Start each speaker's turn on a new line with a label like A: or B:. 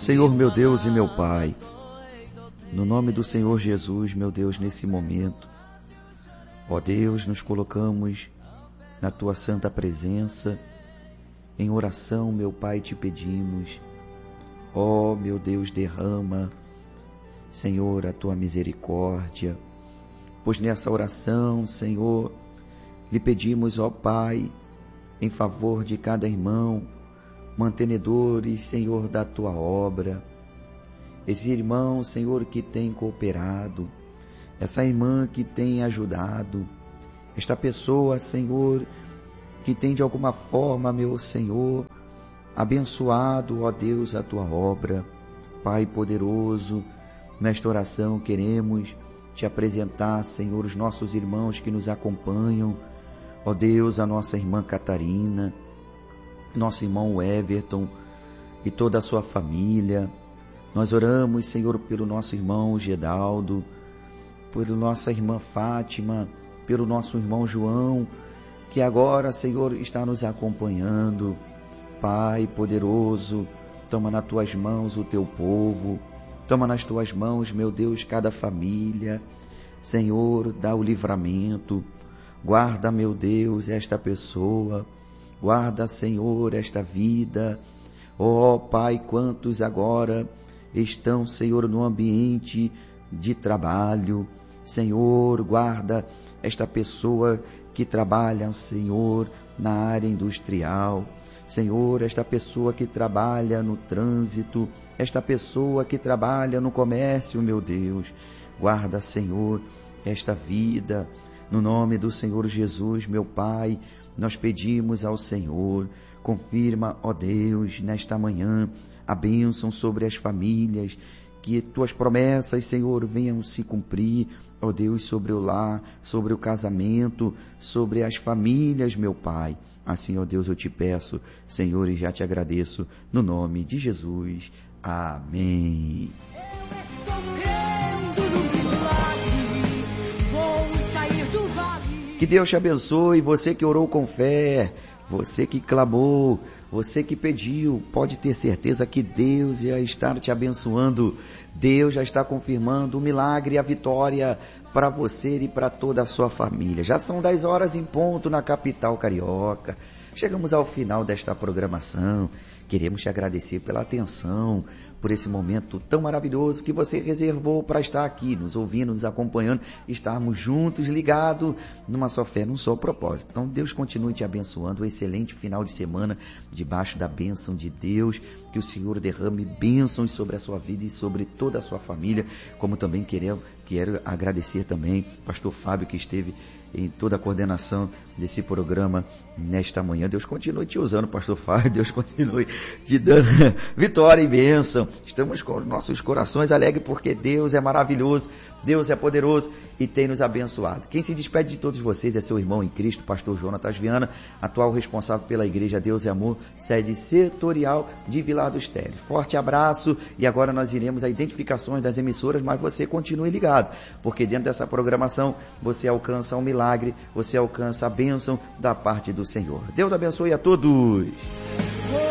A: Senhor, meu Deus e meu Pai, no nome do Senhor Jesus, meu Deus, nesse momento, ó Deus, nos colocamos na Tua santa presença, em oração, meu Pai, te pedimos, ó meu Deus, derrama, Senhor, a Tua misericórdia, pois nessa oração, Senhor, lhe pedimos, ó Pai, em favor de cada irmão, mantenedores, Senhor, da Tua obra, esse irmão, Senhor, que tem cooperado, essa irmã que tem ajudado, esta pessoa, Senhor, que tem de alguma forma, meu Senhor, abençoado, ó Deus, a Tua obra. Pai poderoso, nesta oração queremos Te apresentar, Senhor, os nossos irmãos que nos acompanham, ó Deus, a nossa irmã Catarina, nosso irmão Everton e toda a sua família. Nós oramos, Senhor, pelo nosso irmão Gedaldo, pela nossa irmã Fátima, pelo nosso irmão João, que agora, Senhor, está nos acompanhando. Pai poderoso, toma nas Tuas mãos o Teu povo, toma nas Tuas mãos, meu Deus, cada família. Senhor, dá o livramento, guarda, meu Deus, esta pessoa, guarda, Senhor, esta vida. Ó Pai, quantos agora estão, Senhor, no ambiente de trabalho. Senhor, guarda esta pessoa que trabalha, Senhor, na área industrial. Senhor, esta pessoa que trabalha no trânsito, esta pessoa que trabalha no comércio, meu Deus. Guarda, Senhor, esta vida. No nome do Senhor Jesus, meu Pai, nós pedimos ao Senhor, confirma, ó Deus, nesta manhã, a bênção sobre as famílias, que Tuas promessas, Senhor, venham se cumprir, ó Deus, sobre o lar, sobre o casamento, sobre as famílias, meu Pai. Assim, ó Deus, eu Te peço, Senhor, e já Te agradeço, no nome de Jesus. Amém. Que Deus te abençoe, você que orou com fé, você que clamou, você que pediu, pode ter certeza que Deus já está te abençoando. Deus já está confirmando o milagre e a vitória para você e para toda a sua família. Já são 10 horas em ponto na capital carioca. Chegamos ao final desta programação. Queremos te agradecer pela atenção, por esse momento tão maravilhoso que você reservou para estar aqui, nos ouvindo, nos acompanhando, estarmos juntos, ligados, numa só fé, num só propósito. Então, Deus continue te abençoando, um excelente final de semana, debaixo da bênção de Deus, que o Senhor derrame bênçãos sobre a sua vida e sobre toda a sua família, como também quero agradecer também pastor Fábio, que esteve em toda a coordenação desse programa nesta manhã. Deus continue te usando, pastor Fábio, Deus continue te dando vitória e bênção. Estamos com nossos corações alegres porque Deus é maravilhoso, Deus é poderoso e tem nos abençoado. Quem se despede de todos vocês é seu irmão em Cristo, pastor Jonatas Viana, atual responsável pela Igreja Deus e Amor, sede setorial de Vilar dos Teles. Forte abraço, e agora nós iremos a identificações das emissoras, mas você continue ligado, porque dentro dessa programação você alcança um milagre, você alcança a bênção da parte do Senhor. Deus abençoe a todos.